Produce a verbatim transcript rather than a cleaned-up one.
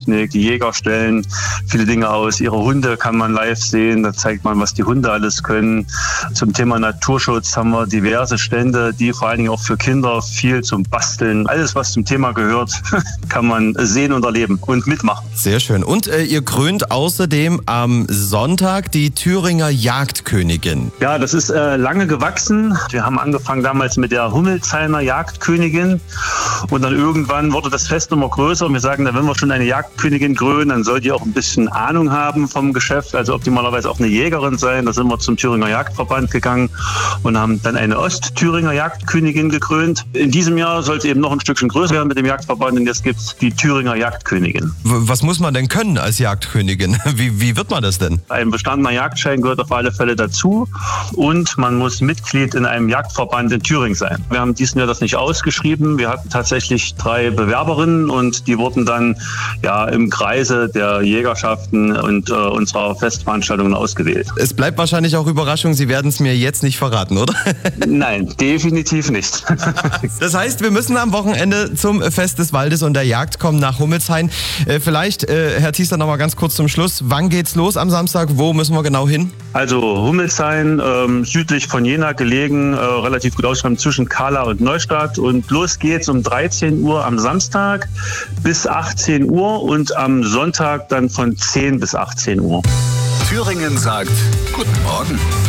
Technik. Die Jäger stellen viele Dinge aus. Ihre Hunde kann man live sehen. Da zeigt man, was die Hunde alles können. Zum Thema Naturschutz haben wir diverse Stände, die vor allen Dingen auch für Kinder viel zum Basteln. Alles, was zum Thema gehört, kann man sehen und erleben und mitmachen. Sehr schön. Und äh, ihr krönt außerdem am Sonntag die Thüringer Jagdkönigin. Ja, das ist äh, lange gewachsen. Wir haben angefangen damals mit der Hummelzeiner Jagdkönigin und dann irgendwann wurde das Fest immer größer und wir sagen, wenn wir schon eine Jagdkönigin krönen, dann soll die auch ein bisschen Ahnung haben vom Geschäft, also optimalerweise auch eine Jägerin sein. Da sind wir zum Thüringer Jagdverband gegangen und haben dann eine Ostthüringer Jagdkönigin gekrönt. In diesem Jahr soll es eben noch ein Stückchen größer werden mit dem Jagdverband und jetzt gibt es die Thüringer Jagdkönigin. Was muss man denn können als Jagdkönigin? Wie, wie wird man das denn? Ein bestandener Jagdschein gehört auf alle Fälle dazu und man muss Mitglied in einem Jagdverband in Thüringen sein. Wir haben diesen Jahr das nicht ausgeschrieben. Wir hatten tatsächlich drei Bewerberinnen und die wurden dann ja im Kreise der Jägerschaften und äh, unserer Festveranstaltungen ausgewählt. Es bleibt wahrscheinlich auch Überraschung, Sie werden es mir jetzt nicht verraten, oder? Nein, definitiv nicht. Das heißt, wir müssen am Wochenende zum Fest des Waldes und der Jagd kommen nach Hummelshain. Äh, vielleicht, äh, Herr Thiester, noch mal ganz kurz zum Schluss. Wann geht's los am Samstag? Wo müssen wir genau hin? Also Hummelshain, ähm, südlich von Jena gelegen, äh, relativ gut ausgeschrieben zwischen Kahla und Neustadt. Und los geht's um dreizehn Uhr am Samstag bis achtzehn Uhr und am Sonntag dann von zehn bis achtzehn Uhr. Thüringen sagt Guten Morgen.